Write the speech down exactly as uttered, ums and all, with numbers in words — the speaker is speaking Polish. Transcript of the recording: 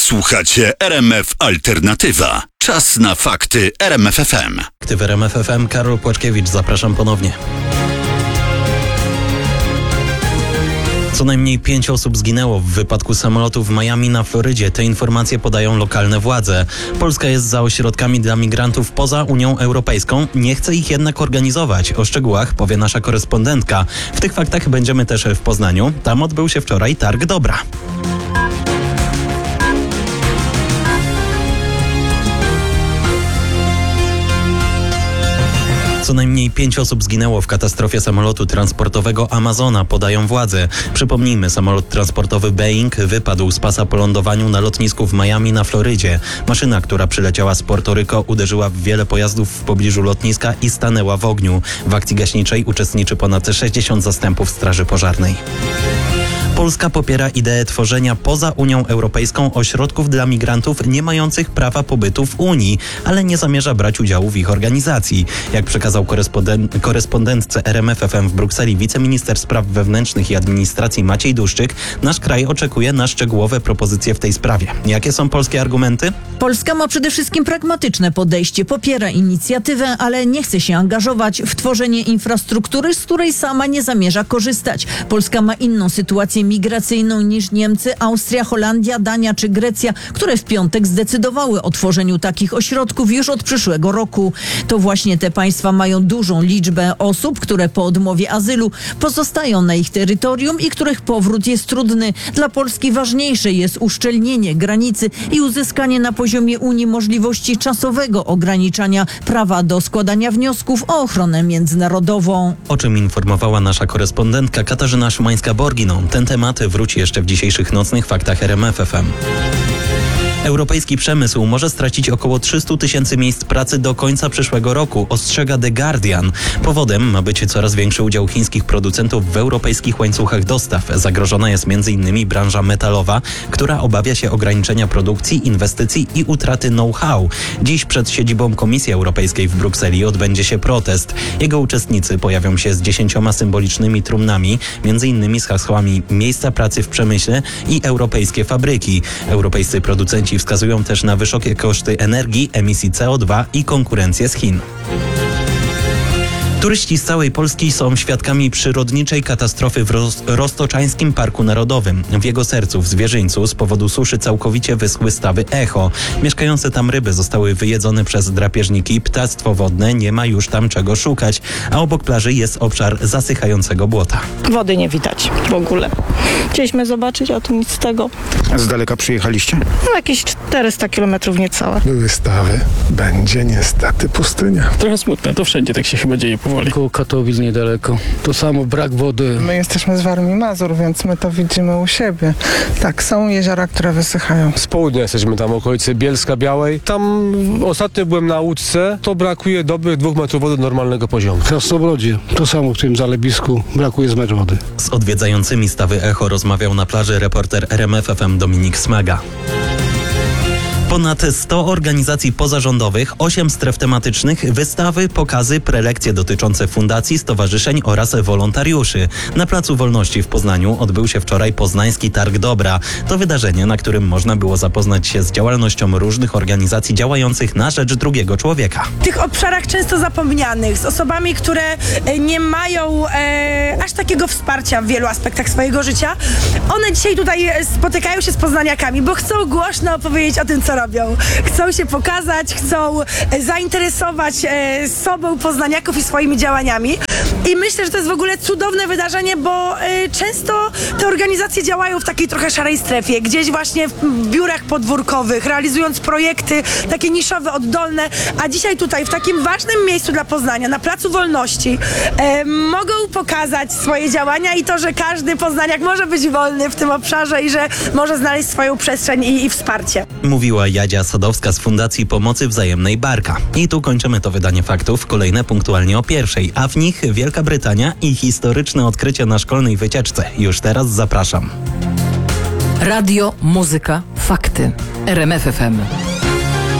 Słuchacie R M F Alternatywa. Czas na fakty R M F F M. Fakty w R M F F M. Karol Płaczkiewicz, zapraszam ponownie. Co najmniej pięć osób zginęło w wypadku samolotu w Miami na Florydzie. Te informacje podają lokalne władze. Polska jest za ośrodkami dla migrantów poza Unią Europejską. Nie chce ich jednak organizować. O szczegółach powie nasza korespondentka. W tych faktach będziemy też w Poznaniu. Tam odbył się wczoraj Targ Dobra. Co najmniej pięć osób zginęło w katastrofie samolotu transportowego Amazona, podają władze. Przypomnijmy, samolot transportowy Boeing wypadł z pasa po lądowaniu na lotnisku w Miami na Florydzie. Maszyna, która przyleciała z Porto Rico, uderzyła w wiele pojazdów w pobliżu lotniska i stanęła w ogniu. W akcji gaśniczej uczestniczy ponad sześćdziesiąt zastępów straży pożarnej. Polska popiera ideę tworzenia poza Unią Europejską ośrodków dla migrantów nie mających prawa pobytu w Unii, ale nie zamierza brać udziału w ich organizacji. Jak przekazał koresponden- korespondentce R M F F M w Brukseli wiceminister spraw wewnętrznych i administracji Maciej Duszczyk, nasz kraj oczekuje na szczegółowe propozycje w tej sprawie. Jakie są polskie argumenty? Polska ma przede wszystkim pragmatyczne podejście, popiera inicjatywę, ale nie chce się angażować w tworzenie infrastruktury, z której sama nie zamierza korzystać. Polska ma inną sytuację migracyjną niż Niemcy, Austria, Holandia, Dania czy Grecja, które w piątek zdecydowały o tworzeniu takich ośrodków już od przyszłego roku. To właśnie te państwa mają dużą liczbę osób, które po odmowie azylu pozostają na ich terytorium i których powrót jest trudny. Dla Polski ważniejsze jest uszczelnienie granicy i uzyskanie na poziomie Unii możliwości czasowego ograniczania prawa do składania wniosków o ochronę międzynarodową. O czym informowała nasza korespondentka Katarzyna Szymańska-Borginą. Ten temat wróci jeszcze w dzisiejszych nocnych faktach R M F F M. Europejski przemysł może stracić około trzysta tysięcy miejsc pracy do końca przyszłego roku, ostrzega The Guardian. Powodem ma być coraz większy udział chińskich producentów w europejskich łańcuchach dostaw. Zagrożona jest między innymi branża metalowa, która obawia się ograniczenia produkcji, inwestycji i utraty know-how. Dziś przed siedzibą Komisji Europejskiej w Brukseli odbędzie się protest. Jego uczestnicy pojawią się z dziesięcioma symbolicznymi trumnami, między innymi z hasłami miejsca pracy w przemyśle i europejskie fabryki. Europejscy producenci wskazują też na wysokie koszty energii, emisji C O dwa i konkurencję z Chin. Turyści z całej Polski są świadkami przyrodniczej katastrofy w Roz- Roztoczańskim Parku Narodowym. W jego sercu, w Zwierzyńcu, z powodu suszy całkowicie wyschły stawy Echo. Mieszkające tam ryby zostały wyjedzone przez drapieżniki, ptactwo wodne nie ma już tam czego szukać, a obok plaży jest obszar zasychającego błota. Wody nie widać w ogóle. Chcieliśmy zobaczyć, a tu nic z tego. Z daleka przyjechaliście? No jakieś czterysta kilometrów niecałe. Były stawy, będzie niestety pustynia. Trochę smutne, to wszędzie tak się chyba dzieje powoli. Koło Katowic niedaleko. To samo, brak wody. My jesteśmy z Warmii i Mazur, więc my to widzimy u siebie. Tak, są jeziora, które wysychają. Z południa jesteśmy tam, okolicy Bielska Białej. Tam ostatnio byłem na łódce, to brakuje dobrych dwóch metrów wody do normalnego poziomu. W Krasnobrodzie, to samo w tym zalewisku, brakuje z metr wody. Z odwiedzającymi stawy Echo rozmawiał na plaży reporter R M F F M Dominik Smaga. Ponad sto organizacji pozarządowych, osiem stref tematycznych, wystawy, pokazy, prelekcje dotyczące fundacji, stowarzyszeń oraz wolontariuszy. Na Placu Wolności w Poznaniu odbył się wczoraj Poznański Targ Dobra. To wydarzenie, na którym można było zapoznać się z działalnością różnych organizacji działających na rzecz drugiego człowieka. W tych obszarach często zapomnianych, z osobami, które nie mają e, aż takiego wsparcia w wielu aspektach swojego życia. One dzisiaj tutaj spotykają się z poznaniakami, bo chcą głośno opowiedzieć o tym, co robią. Chcą się pokazać, chcą zainteresować e, sobą poznaniaków i swoimi działaniami. I myślę, że to jest w ogóle cudowne wydarzenie, bo e, często te organizacje działają w takiej trochę szarej strefie, gdzieś właśnie w biurach podwórkowych, realizując projekty takie niszowe, oddolne, a dzisiaj tutaj w takim ważnym miejscu dla Poznania, na Placu Wolności, e, mogą pokazać swoje działania i to, że każdy poznaniak może być wolny w tym obszarze i że może znaleźć swoją przestrzeń i, i wsparcie. Mówiła Jadzia Sadowska z Fundacji Pomocy Wzajemnej Barka. I tu kończymy to wydanie faktów, kolejne punktualnie o pierwszej, a w nich Wielka Brytania i historyczne odkrycie na szkolnej wycieczce. Już teraz zapraszam. Radio, muzyka, fakty. R M F F M.